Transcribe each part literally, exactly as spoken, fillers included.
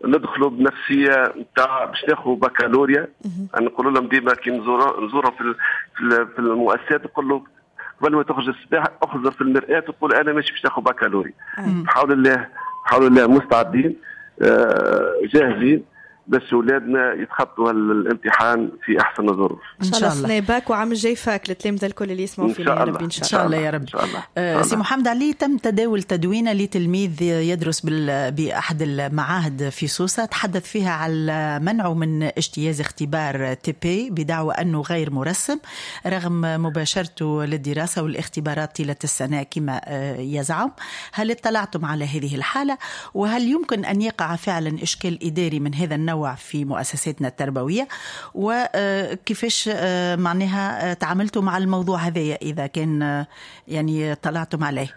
ندخلوا بنفسيه نتاع باش ناخذوا بكالوريا. نقول لهم ديما كي نزور نزورهم في في المؤسسات نقول له قبل ما تخرج الصباح اخذ في المرآة وتقول انا ماشي باش ناخذ بكالوريا. بحول الله بحول الله مستعدين جاهزين بس اولادنا يتخطوا الامتحان في احسن الظروف ان شاء الله. سنة باك وعام الجاي فاك للتلامذه الكل اللي يسمعوا فينا يا رب ان شاء, شاء الله يا رب. آه سي محمد علي، تم تداول تدوينه لتلميذ يدرس باحد المعاهد في سوسة تحدث فيها على منعه من اجتياز اختبار تي بي بدعوى انه غير مرسم رغم مباشرته للدراسه والاختبارات طيله السنه كما يزعم. هل اطلعتم على هذه الحاله وهل يمكن ان يقع فعلا اشكال اداري من هذا النوع في مؤسساتنا التربوية وكيفاش معناها تعاملتوا مع الموضوع هذا إذا كان يعني طلعتم عليه؟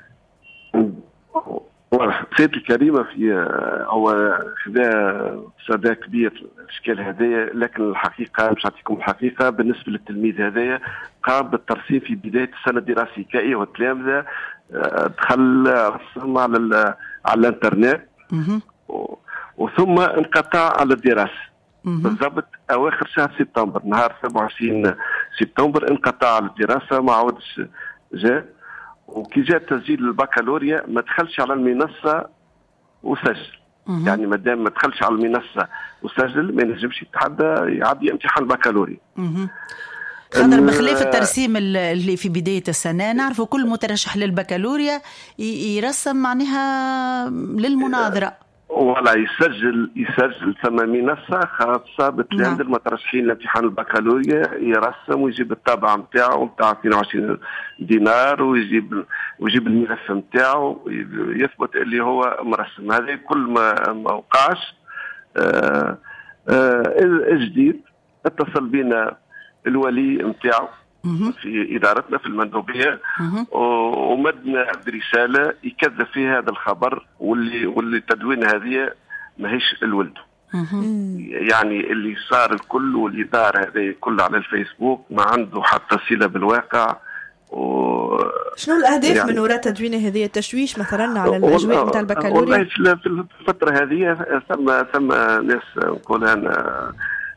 سيد الكريمة في هو هذا صدى كبير الاشكال هذايا، لكن الحقيقة مش أعطيكم الحقيقة بالنسبة للتلميذ هذايا قام بالترسيم في بداية السنة الدراسية كأي والتلامذة دخل رسم على على الانترنت وثم انقطع على الدراسة بالضبط أواخر شهر سبتمبر، نهار سبعة وعشرين سبتمبر انقطع على الدراسة ما عودش جاء. وكي جاء تسجيل البكالوريا ما دخلش على المنصة وسجل. يعني ما دام ما دخلش على المنصة وسجل ما ينجمش يتحدى يعدي امتحان البكالوريا. خاطر بخلاف الترسيم اللي في بداية السنة نعرفوا كل مترشح للبكالوريا يرسم معناها للمناظرة ولا يسجل يسجل ثم منصة خاصة بالتلامذة المترشحين لامتحان البكالوريا يرسم ويجيب الطابع نتاعو نتاع اثنين وعشرين دينار ويجيب ويجيب الملف نتاعو يثبت اللي هو مرسم. هذا كل ما ما وقعش. آه آه جديد اتصل بنا الولي نتاعو في إدارتنا في المندوبية ومدنا برسالة يكذب فيها هذا الخبر واللي واللي تدوين هذه ماهيش الولد. يعني اللي صار الكل واللي دار هذا كله على الفيسبوك ما عنده حتى صلة بالواقع. و... شنو الأهداف يعني من وراء تدوين هذه التشويش مثلا على الأجواء نتاع البكالوريا؟ في الفترة هذه ثم ثم ناس نقول أنا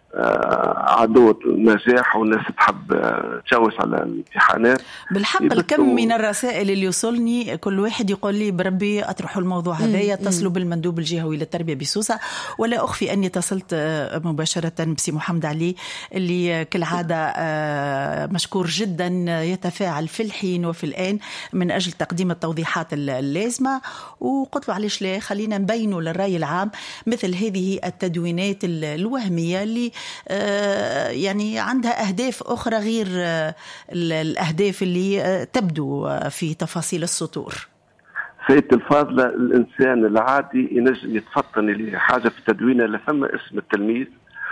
عدوة النجاح والناس تحب تشوش على الامتحانات. بالحق الكم من الرسائل اللي يوصلني كل واحد يقول لي بربي أطرحوا الموضوع هذا يتصلوا بالمندوب الجهوي للتربية بسوسة. ولا أخفي أني اتصلت مباشرة بسي محمد علي اللي كالعادة مشكور جدا يتفاعل في الحين وفي الآن من أجل تقديم التوضيحات اللازمة. وقلت له علاش لا خلينا نبينوا للرأي العام مثل هذه التدوينات الوهمية اللي يعني عندها أهداف أخرى غير الأهداف اللي تبدو في تفاصيل السطور. سيد الفاضلة الإنسان العادي ينجم يتفطن لحاجة في تدوينه لثم اسم التلميذ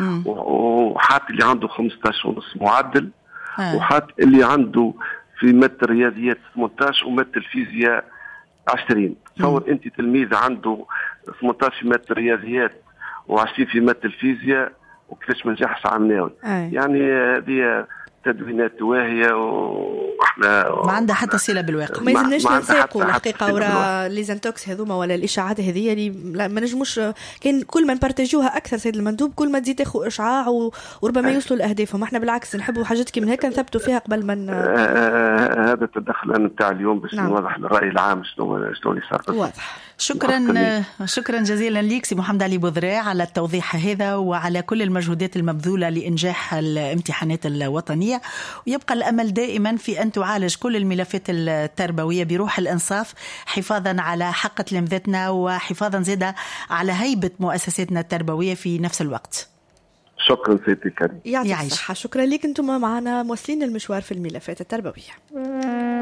وحات اللي عنده خمسة عشر ونص معدل آه. وحات اللي عنده في مادة الرياضيات ثمانية عشر ومادة الفيزياء عشرين. تصور أنت تلميذ عنده ثمانية عشر في مادة الرياضيات وعشرين في مادة الفيزياء وكيفاش ما نجحش عمناوي. يعني هذه تدوينات واهية واحنا ما عندها حتى صلة بالواقع. ما يلزمناش ننساقوا الحقيقة وراء ليزنتوكس هذوما ولا الإشاعات هذه اللي ما نجموش كان كل ما نبارتاجوها أكثر سيد المندوب كل ما تزيد تاخذ إشعاع وربما يوصلوا لأهدافهم. احنا بالعكس نحبوا حاجات كي من هيك نثبتوا فيها قبل ما هذا التدخل نتاع اليوم باش نوضح للرأي العام شنو شنو اللي صار. واضح. شكرا شكرا جزيلا ليك سي محمد علي بوذراع على التوضيح هذا وعلى كل المجهودات المبذولة لإنجاح الامتحانات الوطنية. ويبقى الأمل دائما في أن تعالج كل الملفات التربوية بروح الإنصاف حفاظا على حق تلامذتنا وحفاظا زيادة على هيبة مؤسساتنا التربوية في نفس الوقت. شكرا سيدي الكريم. يعيش. شكرا لك. انتم معنا موصلين المشوار في الملفات التربوية.